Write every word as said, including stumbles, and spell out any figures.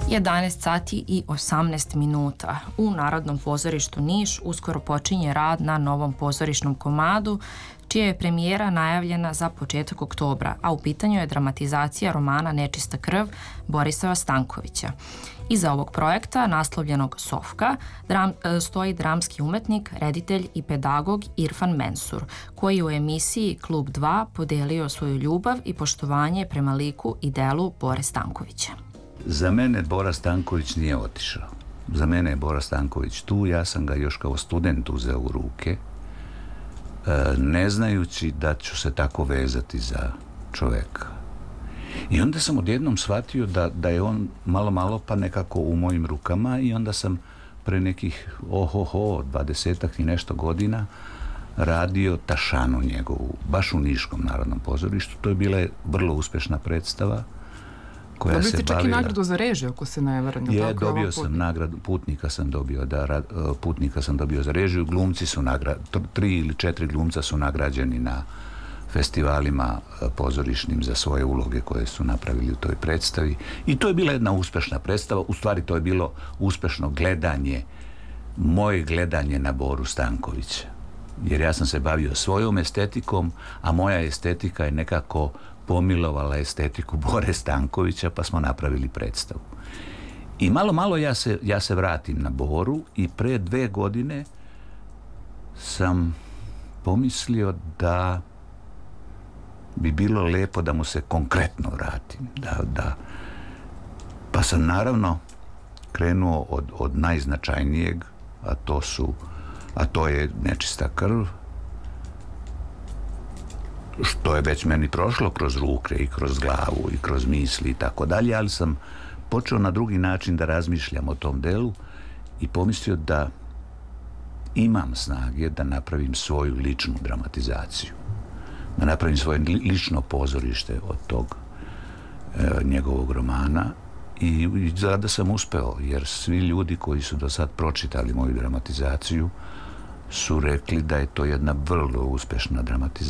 jedanaest sati i osamnaest minuta. U Narodnom pozorištu Niš uskoro počinje rad na novom pozorišnom komadu, čija je premijera najavljena za početak oktobra, a u pitanju je dramatizacija romana Nečista krv Borislava Stankovića. Iza ovog projekta, naslovljenog Sofka, dram, stoji dramski umetnik, reditelj i pedagog Irfan Mensur, koji je u emisiji Klub dva podelio svoju ljubav i poštovanje prema liku i delu Bore Stankovića. Za mene Bora Stanković nije otišao. Za mene je Bora Stanković tu, ja sam ga još kao student uzeo u ruke, ne znajući da ću se tako vezati za čoveka. I onda sam odjednom shvatio da, da je on malo malo pa nekako u mojim rukama i onda sam pre nekih ohoho, dvadesetak i nešto godina radio Tašanu njegovu, baš u Niškom Narodnom pozorištu. To je bila vrlo uspešna predstava koja dobili se ste čak bavila... i nagradu za režiju, ako se ne varam. Je, dobio sam nagradu, putnika sam dobio, da, putnika sam dobio za režiju, glumci su nagra... tri ili četiri glumca su nagrađeni na festivalima pozorišnim za svoje uloge koje su napravili u toj predstavi. I to je bila jedna uspešna predstava, u stvari to je bilo uspešno gledanje, moje gledanje na Boru Stankovića. Jer ja sam se bavio svojom estetikom, a moja estetika je nekako pomilovala estetiku Bore Stankovića, pa smo napravili predstavu. I malo, malo ja se, ja se vratim na Boru i pre dve godine sam pomislio da bi bilo lepo da mu se konkretno vratim. Da, da. Pa sam naravno krenuo od, od najznačajnijeg, a to su, a to je Nečista krv, što je već meni prošlo kroz ruke i kroz glavu i kroz misli i tako dalje, ali sam počeo na drugi način da razmišljam o tom delu i pomislio da imam snage da napravim svoju ličnu dramatizaciju, da napravim svoje lično pozorište od tog e, njegovog romana i, i zada sam uspeo, jer svi ljudi koji su do sad pročitali moju dramatizaciju su rekli da je to jedna vrlo uspešna dramatizacija.